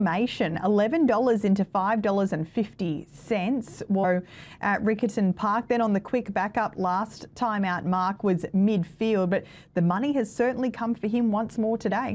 $11 into $5.50 at Riccarton Park. Then on the quick backup, last time out Mark was midfield, but the money has certainly come for him once more today.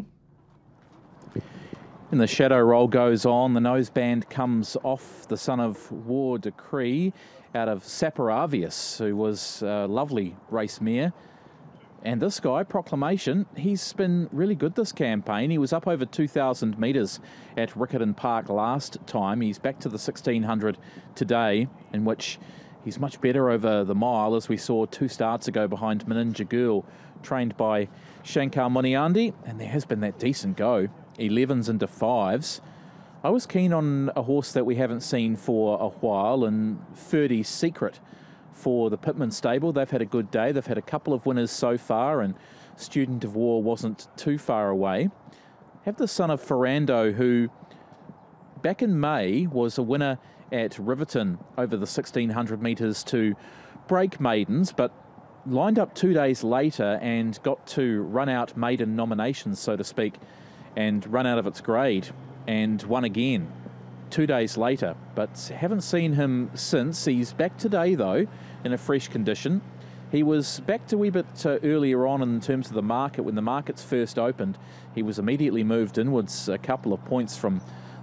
And the shadow roll goes on. The noseband comes off the son of War Decree out of Saparavius, who was a lovely race mare. And this guy, Proclamation, he's been really good this campaign. He was up over 2,000 metres at Riccarton Park last time. He's back to the 1,600 today, in which he's much better over the mile, as we saw 2 starts ago behind Meninja Girl, trained by Shankar Muniandi. And there has been that decent go, 11s into 5s. I was keen on a horse that we haven't seen for a while, and Ferdy's Secret for the Pitman stable. They've had a good day. They've had a couple of winners so far, and Student of War wasn't too far away. Have the son of Ferrando, who back in May was a winner at Riverton over the 1,600 metres to break maidens, but lined up 2 days later and got to run out maiden nominations, so to speak, and run out of its grade, and won again 2 days later, but haven't seen him since. He's back today, though, in a fresh condition. He was back a wee bit earlier on in terms of the market. When the markets first opened, he was immediately moved inwards a couple of points from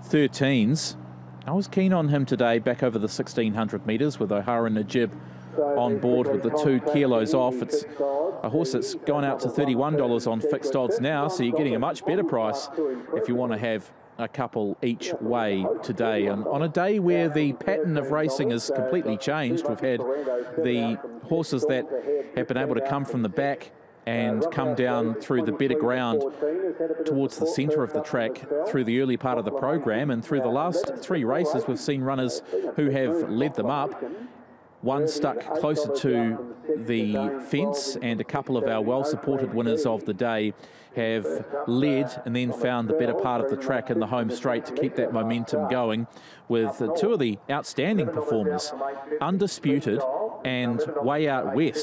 13s. I was keen on him today, back over the 1,600 metres with O'Hara Najib on board with the 2 kilos off. It's a horse that's gone out to $31 on fixed odds now, so you're getting a much better price if you want to have a couple each way today. And on a day where the pattern of racing has completely changed, we've had the horses that have been able to come from the back and come down through the better ground towards the centre of the track through the early part of the program, and through the last 3 races we've seen runners who have led them up. One stuck closer to the fence, and a couple of our well-supported winners of the day have led and then found the better part of the track in the home straight to keep that momentum going, with 2 of the outstanding performers, Undisputed and Way Out West.